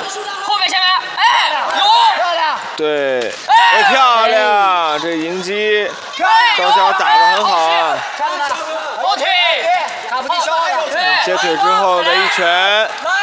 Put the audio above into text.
后面下来，哎，有， 对，哎，漂亮，这迎击，高晓打得很好啊。 后腿， 接腿之后的一拳。